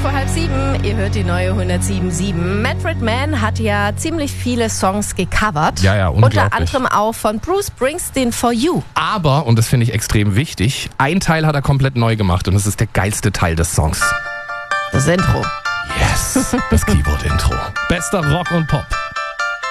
6:45. Ihr hört die neue 107.7. Manfred Mann hat ja ziemlich viele Songs gecovert. Ja, unglaublich. Unter anderem auch von Bruce Springsteen, For You. Aber, und das finde ich extrem wichtig, ein Teil hat er komplett neu gemacht und das ist der geilste Teil des Songs. Das Intro. Yes, das Keyboard-Intro. Bester Rock und Pop.